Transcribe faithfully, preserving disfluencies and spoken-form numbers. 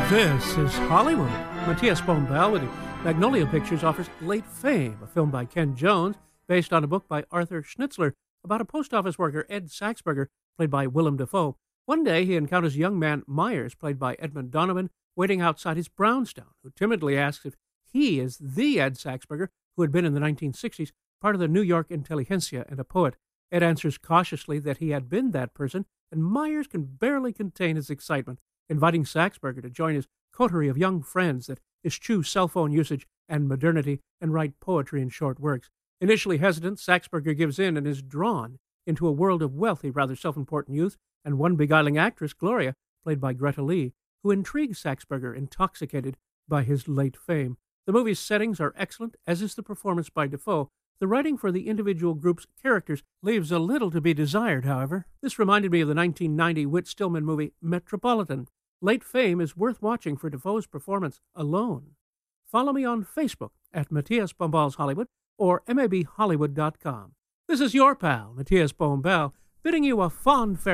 This is Hollywood. Matthias Bombal with you. Magnolia Pictures offers Late Fame, a film by Ken Jones, based on a book by Arthur Schnitzler about a post office worker, Ed Saxberger, played by Willem Dafoe. One day, he encounters young man Myers, played by Edmund Donovan, waiting outside his brownstone, who timidly asks if he is the Ed Saxberger who had been in the nineteen sixties part of the New York intelligentsia and a poet. Ed answers cautiously that he had been that person, and Myers can barely contain his excitement, inviting Saxberger to join his coterie of young friends that eschew cell phone usage and modernity and write poetry in short works. Initially hesitant, Saxberger gives in and is drawn into a world of wealthy, rather self-important youth and one beguiling actress, Gloria, played by Greta Lee, who intrigues Saxberger, intoxicated by his late fame. The movie's settings are excellent, as is the performance by Dafoe. The writing for the individual group's characters leaves a little to be desired, however. This reminded me of the nineteen ninety Whit Stillman movie Metropolitan. Late Fame is worth watching for Dafoe's performance alone. Follow me on Facebook at Matthias Bombal's Hollywood or M A B Hollywood dot com. This is your pal, Matthias Bombal, bidding you a fond farewell.